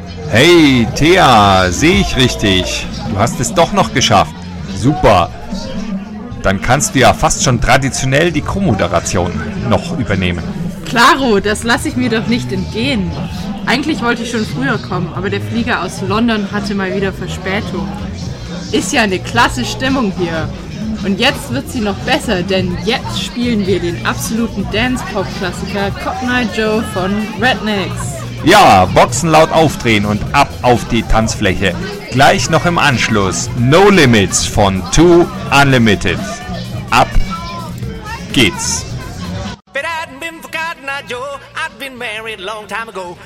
Hey, Thea, sehe ich richtig? Du hast es doch noch geschafft. Super. Dann kannst du ja fast schon traditionell die Co-Moderation noch übernehmen. Klaro, das lasse ich mir doch nicht entgehen. Eigentlich wollte ich schon früher kommen, aber der Flieger aus London hatte mal wieder Verspätung. Ist ja eine klasse Stimmung hier. Und jetzt wird sie noch besser, denn jetzt spielen wir den absoluten Dance-Pop-Klassiker Cotton Eye Joe von Rednex. Ja, Boxen laut aufdrehen und ab auf die Tanzfläche. Gleich noch im Anschluss No Limits von Two Unlimited. Ab geht's. If it hadn't been for Cotton Eye Joe, I'd been married a long time ago.